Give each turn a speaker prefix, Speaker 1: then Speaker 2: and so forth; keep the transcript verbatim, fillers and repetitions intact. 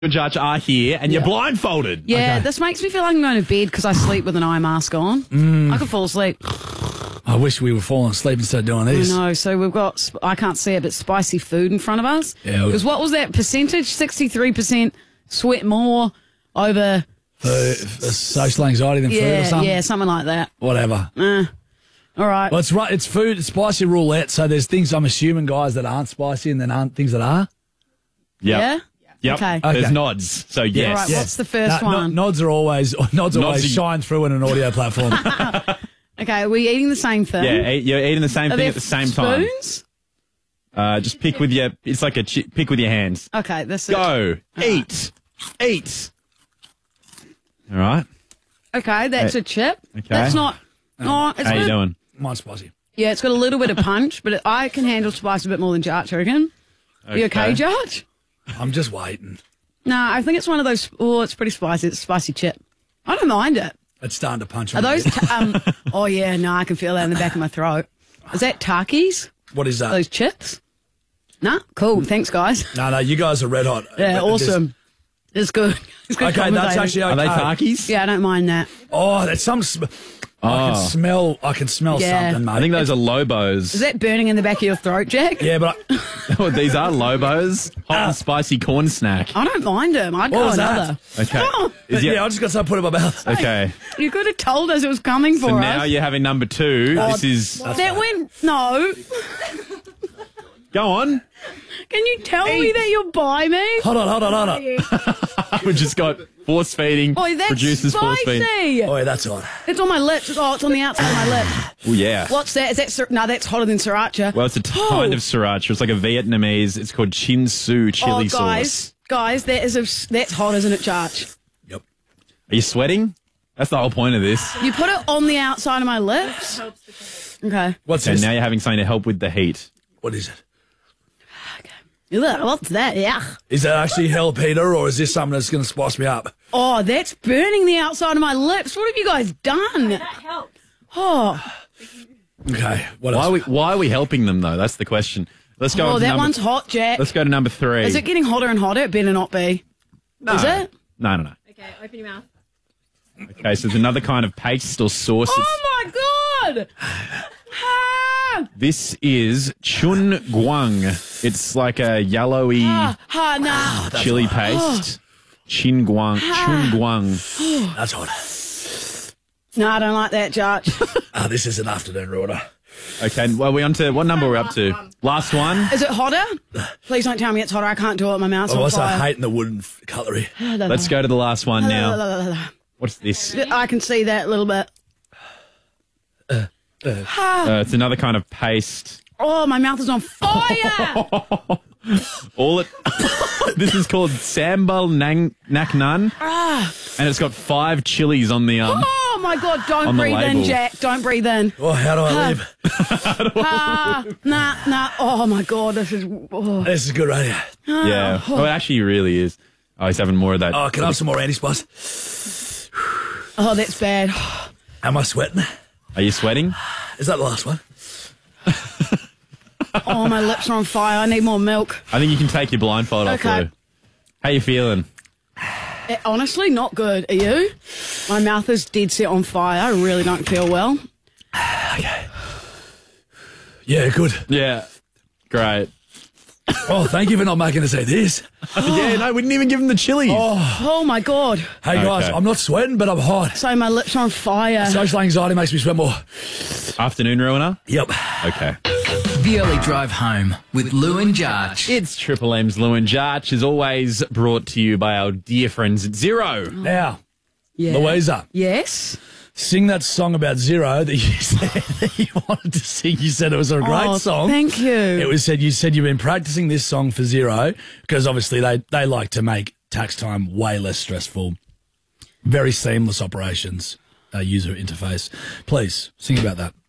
Speaker 1: Judge are here and you're blindfolded.
Speaker 2: Yeah,
Speaker 3: Okay.
Speaker 2: this makes me feel like I'm going to bed because I sleep with an eye mask on. Mm. I could fall asleep.
Speaker 3: I wish we were falling asleep instead of doing this.
Speaker 2: I know. So we've got, sp- I can't see it, but spicy food in front of us.
Speaker 3: Yeah, we-
Speaker 2: Because what was that percentage? sixty-three percent sweat more over.
Speaker 3: For, for social anxiety than food or
Speaker 2: Yeah,
Speaker 3: something.
Speaker 2: yeah, something like that.
Speaker 3: Whatever.
Speaker 2: Uh, all right.
Speaker 3: Well, it's right. It's food. It's spicy roulette. So there's things I'm assuming, guys, that aren't spicy, and then aren't things that are.
Speaker 1: Yep.
Speaker 2: Yeah?
Speaker 1: Yep.
Speaker 2: Okay.
Speaker 1: There's
Speaker 3: Okay.
Speaker 1: nods. So yes.
Speaker 2: All right, what's the first
Speaker 3: No- no-
Speaker 2: one?
Speaker 3: nods are always nods, always
Speaker 1: are-
Speaker 3: shine through in an audio platform.
Speaker 2: Okay, are we eating the same thing?
Speaker 1: Yeah, eat, you're eating the same
Speaker 2: Are
Speaker 1: thing
Speaker 2: there
Speaker 1: at the same time.
Speaker 2: spoons?
Speaker 1: Uh, just pick with your. It's like a chi- pick with your hands.
Speaker 2: Okay, this is.
Speaker 1: Go. Eat. Eat. All right.
Speaker 2: Okay, that's
Speaker 1: Hey.
Speaker 2: a chip.
Speaker 1: Okay.
Speaker 2: That's not. No, it's
Speaker 1: How you
Speaker 2: got-
Speaker 1: doing?
Speaker 3: Mine's spicy.
Speaker 2: Yeah, it's got a little bit of punch, but it, I can handle spice a bit more than Jarch, I reckon. Are you okay, Jarch?
Speaker 3: I'm just waiting.
Speaker 2: No, I think it's one of those. Oh, it's pretty spicy. It's a spicy chip. I don't mind it.
Speaker 3: It's starting to punch.
Speaker 2: Are
Speaker 3: me.
Speaker 2: those? T- um. Oh yeah, no, I can feel that in the back of my throat. Is that Takis?
Speaker 3: What is that?
Speaker 2: Those chips? Nah, cool. Thanks, guys.
Speaker 3: No, no, you guys are red hot.
Speaker 2: Yeah,
Speaker 3: This-
Speaker 2: awesome. It's good. It's good.
Speaker 3: Okay, that's
Speaker 2: commentating.
Speaker 3: actually okay.
Speaker 1: Are they Takis?
Speaker 2: Yeah, I don't mind that.
Speaker 3: Oh, there's some. Sm- I
Speaker 1: Oh.
Speaker 3: can smell. I can smell
Speaker 2: Yeah.
Speaker 3: something, mate.
Speaker 1: I think those are Lobos.
Speaker 2: Is that burning in the back of your throat, Jack?
Speaker 3: Yeah, but I,
Speaker 1: Oh, these are Lobos. Hot and spicy corn snack.
Speaker 2: I don't mind them. I'd
Speaker 3: What
Speaker 2: go
Speaker 3: was that?
Speaker 2: another.
Speaker 1: Okay.
Speaker 2: Oh,
Speaker 1: Is
Speaker 3: yeah,
Speaker 1: your-
Speaker 3: I just got something put in my mouth.
Speaker 1: okay.
Speaker 2: you could have told us it was coming for
Speaker 1: So
Speaker 2: us.
Speaker 1: now you're having number two. This is.
Speaker 2: that went no.
Speaker 1: Go on.
Speaker 2: Can you tell me that you're by me?
Speaker 3: Hold on, hold on, hold on.
Speaker 1: We just got force feeding.
Speaker 2: Oh, that's
Speaker 1: Producers force feeding.
Speaker 2: spicy.
Speaker 3: Oh, yeah, that's hot.
Speaker 2: It's on my lips. Oh, it's on the outside of my lips.
Speaker 1: Oh yeah.
Speaker 2: What's that? Is that sir- no? That's hotter than sriracha.
Speaker 1: Well, it's a
Speaker 2: Oh.
Speaker 1: kind of sriracha. It's like a Vietnamese. It's called Chin Su chili
Speaker 2: oh, guys,
Speaker 1: sauce.
Speaker 2: guys, that is a, that's hot, isn't it, Charge?
Speaker 3: Yep.
Speaker 1: Are you sweating? That's the whole point of this.
Speaker 2: You put it on the outside of my lips. Okay.
Speaker 3: What's
Speaker 1: And
Speaker 3: this?
Speaker 1: now you're having something to help with the heat.
Speaker 3: What is it?
Speaker 2: Ugh, what's that? Yeah.
Speaker 3: Is that actually hell, Peter, or is this something that's going to spice me up?
Speaker 2: Oh, that's burning the outside of my lips. What have you guys done?
Speaker 4: That helps.
Speaker 2: Oh,
Speaker 3: Okay. What
Speaker 1: Why
Speaker 3: else?
Speaker 1: are we why are we helping them though? That's the question. Let's go.
Speaker 2: oh,
Speaker 1: on to
Speaker 2: that
Speaker 1: number,
Speaker 2: one's hot, Jack.
Speaker 1: Let's go to number three.
Speaker 2: Is it getting hotter and hotter? It better not be.
Speaker 1: no.
Speaker 2: Is it?
Speaker 1: No, no, no.
Speaker 4: Okay, open your mouth.
Speaker 1: Okay, so there's another kind of paste or sauce. It's-
Speaker 2: Oh my god! Ah,
Speaker 1: This is chun guang. It's like a yellowy
Speaker 2: ah, ah, nah.
Speaker 1: chili paste. Chin guang, chun guang.
Speaker 3: That's hot.
Speaker 2: No, I don't like that, Jarch.
Speaker 3: Ah, this is an afternoon ruiner.
Speaker 1: Okay, well, we on to what number we're up to? Last one.
Speaker 2: Is it hotter? Please don't tell me it's hotter. I can't do it. My mouth's
Speaker 3: I'm
Speaker 2: on
Speaker 3: also
Speaker 2: fire.
Speaker 3: hating the wooden f- cutlery.
Speaker 1: Let's go to the last one now. What's this?
Speaker 2: I can see that a little bit.
Speaker 1: Uh, it's another kind of paste.
Speaker 2: Oh, my mouth is on fire!
Speaker 1: All it. This is called sambal nang nak nan,
Speaker 2: Ah.
Speaker 1: and it's got five chilies on the um.
Speaker 2: Oh my god, don't
Speaker 1: On the
Speaker 2: breathe in,
Speaker 1: label.
Speaker 2: Jack. Don't breathe in.
Speaker 3: Oh, how do I live?
Speaker 2: Ah, nah, nah. Oh my god, this is. Oh.
Speaker 3: This is good radio.
Speaker 1: Yeah. Oh, it actually really is. Oh, he's having more of that.
Speaker 3: Oh, can I have some more anti-spice?
Speaker 2: oh, that's bad.
Speaker 3: Am I sweating?
Speaker 1: Are you sweating?
Speaker 3: Is that the last one?
Speaker 2: Oh, my lips are on fire. I need more milk.
Speaker 1: I think you can take your blindfold off.
Speaker 2: Okay.
Speaker 1: Lou. How you feeling?
Speaker 2: Eh, honestly, not good. Are you? My mouth is dead set on fire. I really don't feel well.
Speaker 3: Yeah, good.
Speaker 1: Yeah. Great.
Speaker 3: Oh, thank you for not making us eat this.
Speaker 1: yeah. No, we didn't even give him the chilies.
Speaker 2: Oh my god.
Speaker 3: Hey, guys,
Speaker 1: Okay.
Speaker 3: I'm not sweating, but I'm hot.
Speaker 2: So my lips are on fire.
Speaker 3: Social anxiety makes me sweat more.
Speaker 1: Afternoon ruiner.
Speaker 3: Yep.
Speaker 1: Okay.
Speaker 5: The Early Drive Home with Lou and Jarch.
Speaker 1: It's Triple M's Lou and Jarch, as always brought to you by our dear friends at Zero.
Speaker 3: Now,
Speaker 2: Yeah.
Speaker 3: Louisa,
Speaker 2: Yes.
Speaker 3: sing that song about Zero that you said that you wanted to sing. You said it was a great
Speaker 2: Oh,
Speaker 3: song.
Speaker 2: thank you.
Speaker 3: It was said you said you've been practicing this song for Zero because obviously they, they like to make tax time way less stressful. Very seamless operations, uh, user interface. Please sing about that.